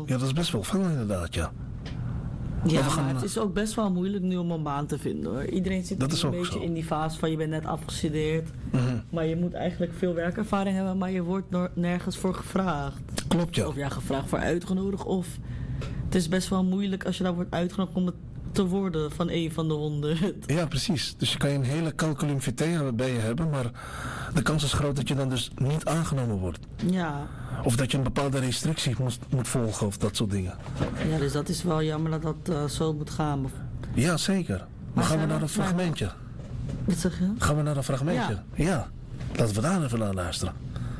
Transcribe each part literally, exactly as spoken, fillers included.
Ja, dat is best wel veel inderdaad, ja. Ja, maar maar het is ook best wel moeilijk nu om een baan te vinden, hoor. Iedereen zit dat is een ook beetje zo. in die fase van je bent net afgestudeerd. Mm-hmm. Maar je moet eigenlijk veel werkervaring hebben, maar je wordt nor- nergens voor gevraagd. Klopt, ja. Of ja, gevraagd voor uitgenodigd. Of het is best wel moeilijk als je daar wordt uitgenodigd om het te worden van een van de honderd. Ja, precies. Dus je kan een hele curriculum vitae bij je hebben, maar de kans is groot dat je dan dus niet aangenomen wordt. Ja. Of dat je een bepaalde restrictie moet, moet volgen of dat soort dingen. Ja, dus dat is wel jammer dat dat uh, zo moet gaan. Ja, zeker. Maar, maar gaan we naar een fragmentje? Wat zeg je? Gaan we naar een fragmentje? Ja. ja. Laten we daar even naar luisteren.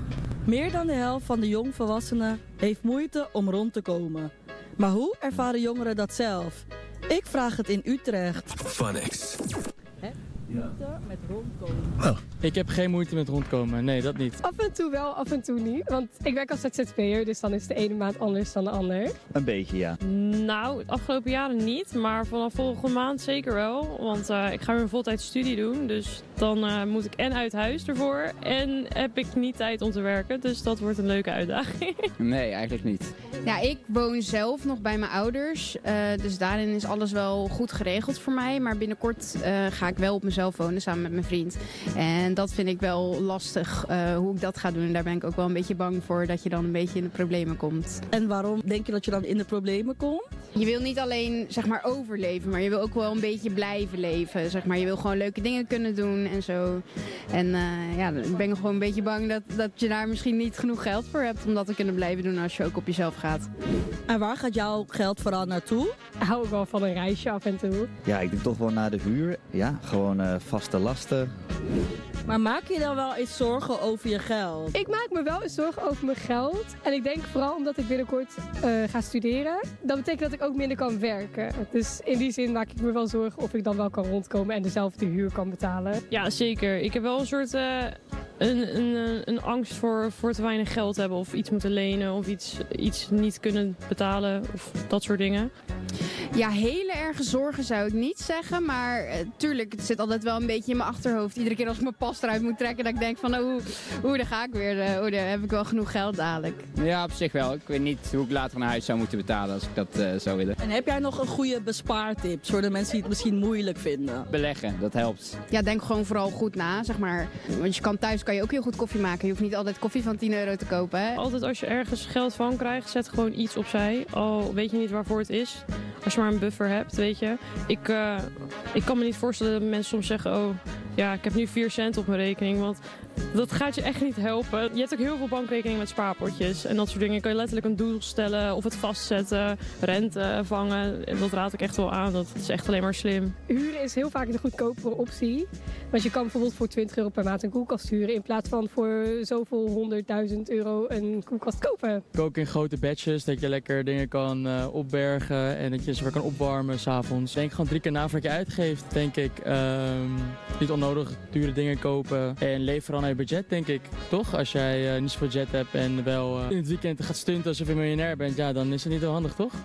Meer dan de helft van de jongvolwassenen heeft moeite om rond te komen. Maar hoe ervaren jongeren dat zelf? Ik vraag het in Utrecht. Phonics. Heb je moeite met rondkomen? Oh. Ik heb geen moeite met rondkomen. Nee, dat niet. Af en toe wel, af en toe niet. Want ik werk als Z Z P'er, dus dan is de ene maand anders dan de ander. Een beetje, ja. Nou, de afgelopen jaren niet, maar vanaf volgende maand zeker wel. Want uh, ik ga weer een voltijds studie doen, dus dan uh, moet ik en uit huis ervoor en heb ik niet tijd om te werken. Dus dat wordt een leuke uitdaging. Nee, eigenlijk niet. Ja, ik woon zelf nog bij mijn ouders, uh, dus daarin is alles wel goed geregeld voor mij. Maar binnenkort uh, ga ik wel op mezelf wonen samen met mijn vriend. En dat vind ik wel lastig, uh, hoe ik dat ga doen. En daar ben ik ook wel een beetje bang voor dat je dan een beetje in de problemen komt. En waarom denk je dat je dan in de problemen komt? Je wil niet alleen, zeg maar, overleven, maar je wil ook wel een beetje blijven leven. Zeg maar. Je wil gewoon leuke dingen kunnen doen en zo. En uh, ja, ik ben gewoon een beetje bang dat, dat je daar misschien niet genoeg geld voor hebt om dat te kunnen blijven doen als je ook op jezelf gaat. En waar gaat jouw geld vooral naartoe? Hou ik wel van een reisje af en toe. Ja, ik denk toch wel naar de huur. Ja, gewoon uh, vaste lasten. Maar maak je dan wel eens zorgen over je geld? Ik maak me wel eens zorgen over mijn geld. En ik denk vooral omdat ik binnenkort uh, ga studeren. Dat betekent dat ik ook minder kan werken. Dus in die zin maak ik me wel zorgen of ik dan wel kan rondkomen en dezelfde huur kan betalen. Ja, zeker. Ik heb wel een soort uh, een, een, een angst voor, voor te weinig geld hebben. Of iets moeten lenen of iets, iets niet kunnen betalen. Of dat soort dingen. Ja, hele erge zorgen zou ik niet zeggen. Maar uh, tuurlijk, het zit altijd wel een beetje in mijn achterhoofd. Iedere keer als ik mijn pas eruit moet trekken, dat ik denk van, oh, hoe, daar ga ik weer. Uh, oh, daar heb ik wel genoeg geld dadelijk. Ja, op zich wel. Ik weet niet hoe ik later naar huis zou moeten betalen als ik dat uh, zou willen. En heb jij nog een goede bespaartip voor de mensen die het misschien moeilijk vinden? Beleggen, dat helpt. Ja, denk gewoon vooral goed na, zeg maar. Want je kan thuis kan je ook heel goed koffie maken. Je hoeft niet altijd koffie van tien euro te kopen, hè? Altijd als je ergens geld van krijgt, zet gewoon iets opzij. Al weet je niet waarvoor het is. Als je maar een buffer hebt, weet je. Ik, uh, ik kan me niet voorstellen dat mensen soms zeggen, oh, ja, ik heb nu vier cent op mijn rekening. Want dat gaat je echt niet helpen. Je hebt ook heel veel bankrekeningen met spaarpotjes. En dat soort dingen kan je letterlijk een doel stellen of het vastzetten, rente vangen. En dat raad ik echt wel aan. Dat is echt alleen maar slim. Huren is heel vaak de goedkopere optie. Want je kan bijvoorbeeld voor twintig euro per maand een koelkast huren in plaats van voor zoveel honderdduizend euro een koelkast kopen. Kook in grote batches, dat je lekker dingen kan uh, opbergen en dat je ze weer kan opwarmen s'avonds. Denk gewoon drie keer na voordat je uitgeeft, denk ik. Um, niet onnodig dure dingen kopen en leef vooral naar je budget, denk ik. Toch? Als jij uh, niet zoveel budget hebt en wel uh, in het weekend gaat stunten alsof je miljonair bent, ja, dan is het niet heel handig, toch?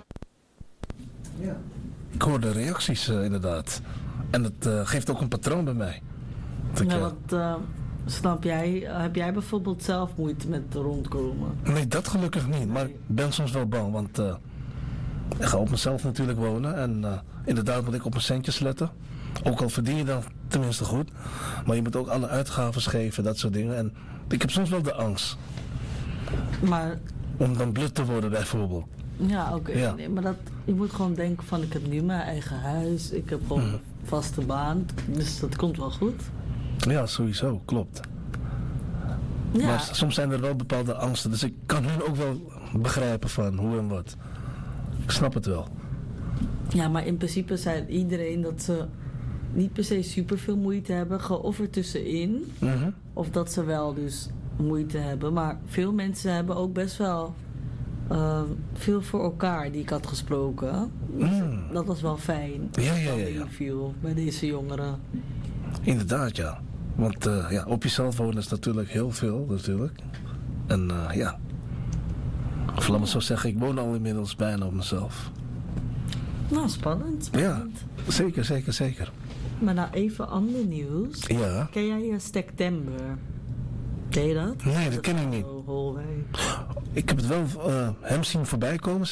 Ja. Ik hoor de reacties uh, inderdaad. En het uh, geeft ook een patroon bij mij. Dat ja, wat uh, snap jij? Heb jij bijvoorbeeld zelf moeite met rondkomen? Nee, dat gelukkig niet. Maar ik ben soms wel bang, want uh, ik ga op mezelf natuurlijk wonen. En uh, inderdaad moet ik op mijn centjes letten. Ook al verdien je dan tenminste goed. Maar je moet ook alle uitgaven geven, dat soort dingen. En ik heb soms wel de angst. Maar... Om dan blut te worden bijvoorbeeld. Ja, oké. Okay. Ja. Nee, maar dat, je moet gewoon denken van, ik heb nu mijn eigen huis. Ik heb gewoon hmm. een vaste baan. Dus dat komt wel goed. Ja, sowieso. Klopt. Ja. Maar soms zijn er wel bepaalde angsten. Dus ik kan hun ook wel begrijpen van hoe en wat. Ik snap het wel. Ja, maar in principe zei iedereen dat ze niet per se super veel moeite hebben. Gewoon of er tussenin. Mm-hmm. Of dat ze wel dus moeite hebben. Maar veel mensen hebben ook best wel uh, veel voor elkaar die ik had gesproken. Mm. Dat was wel fijn. Ja, ja, ja, ja. Viel bij deze jongeren. Inderdaad, ja. Want uh, ja, op jezelf wonen is natuurlijk heel veel, natuurlijk. En uh, ja. Of laat me zo zeggen, ik woon al inmiddels bijna op mezelf. Nou, spannend. spannend. Ja, zeker, zeker, zeker. Maar nou even ander nieuws. Ja. Ken jij uh, Stektember? Ken je dat? Nee, dat, dat ken ik niet. Ik heb het wel uh, hem zien voorbij komen.